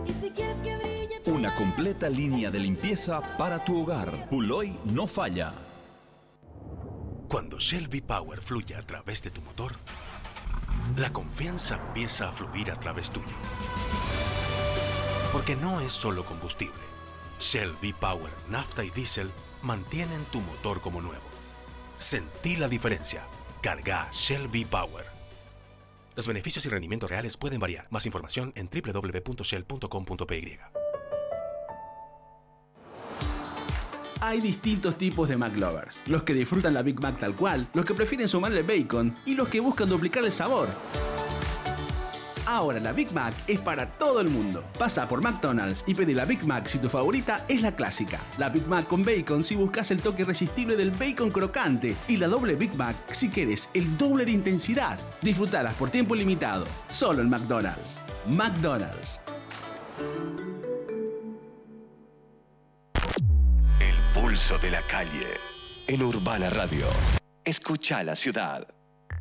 Una completa línea de limpieza para tu hogar. Puloy no falla. Cuando Shell V-Power fluye a través de tu motor, la confianza empieza a fluir a través tuyo. Porque no es solo combustible. Shell V-Power, nafta y diésel mantienen tu motor como nuevo. Sentí la diferencia. Carga Shell V-Power. Los beneficios y rendimientos reales pueden variar. Más información en www.shell.com.py. Hay distintos tipos de McLovers. Los que disfrutan la Big Mac tal cual, los que prefieren sumarle bacon y los que buscan duplicar el sabor. Ahora la Big Mac es para todo el mundo. Pasa por McDonald's y pedí la Big Mac si tu favorita es la clásica. La Big Mac con bacon si buscas el toque irresistible del bacon crocante. Y la doble Big Mac si quieres el doble de intensidad. Disfrutalas por tiempo limitado. Solo en McDonald's. McDonald's. El pulso de la calle. En Urbana Radio. Escucha la ciudad.